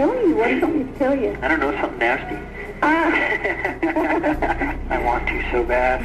telling you. What do you want me to tell you? I don't know, something nasty. I want to so bad.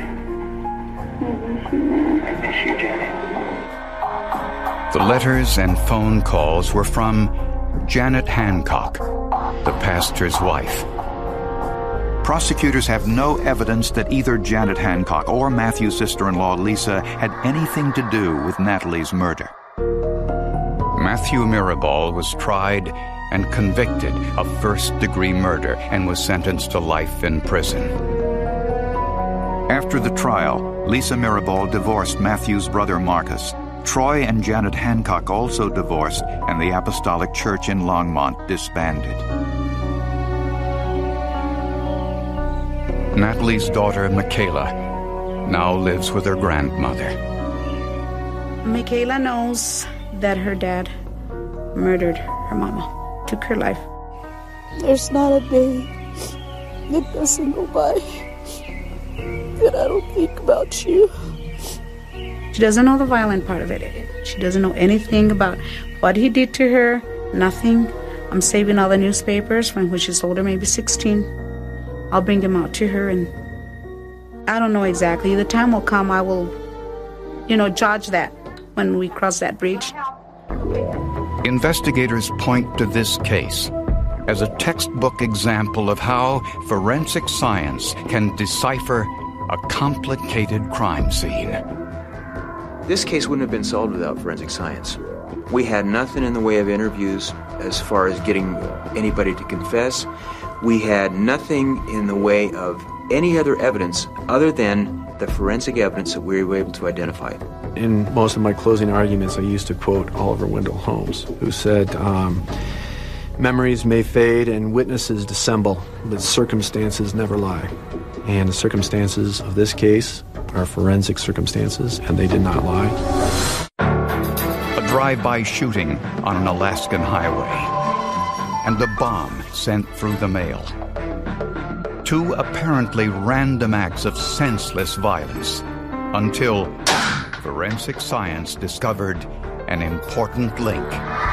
I miss you, Janet. The letters and phone calls were from Janet Hancock, the pastor's wife. Prosecutors have no evidence that either Janet Hancock or Matthew's sister-in-law Lisa had anything to do with Natalie's murder. Matthew Mirabal was tried and convicted of first-degree murder and was sentenced to life in prison. After the trial, Lisa Mirabal divorced Matthew's brother Marcus. Troy and Janet Hancock also divorced, and the Apostolic Church in Longmont disbanded. Natalie's daughter, Michaela, now lives with her grandmother. Michaela knows that her dad murdered her mama, took her life. There's not a day that doesn't go by that I don't think about you. She doesn't know the violent part of it. She doesn't know anything about what he did to her, nothing. I'm saving all the newspapers from when she's older, maybe 16. I'll bring them out to her, and I don't know exactly. The time will come, I will, judge that when we cross that bridge. Investigators point to this case as a textbook example of how forensic science can decipher a complicated crime scene. This case wouldn't have been solved without forensic science. We had nothing in the way of interviews as far as getting anybody to confess. We had nothing in the way of any other evidence other than the forensic evidence that we were able to identify. In most of my closing arguments, I used to quote Oliver Wendell Holmes, who said, memories may fade and witnesses dissemble, but circumstances never lie. And the circumstances of this case are forensic circumstances, and they did not lie. A drive-by shooting on an Alaskan highway, and a bomb sent through the mail. Two apparently random acts of senseless violence, until forensic science discovered an important link.